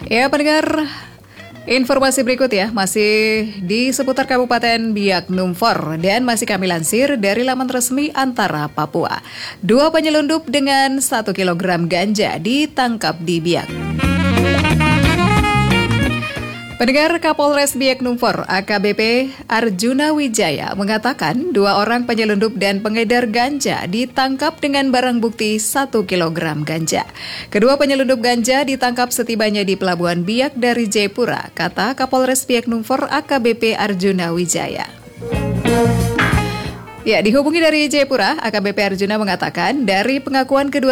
Ya, pendengar, informasi berikut ya, masih di seputar Kabupaten Biak Numfor dan masih kami lansir dari laman resmi Antara Papua. 2 penyelundup dengan 1 kilogram ganja ditangkap di Biak. Pendengar, Kapolres Biak Numfor AKBP Arjuna Wijaya mengatakan 2 orang penyelundup dan pengedar ganja ditangkap dengan barang bukti 1 kilogram ganja. Kedua penyelundup ganja ditangkap setibanya di Pelabuhan Biak dari Jayapura, kata Kapolres Biak Numfor AKBP Arjuna Wijaya. Ya, dihubungi dari Jayapura, AKBP Arjuna mengatakan dari pengakuan kedua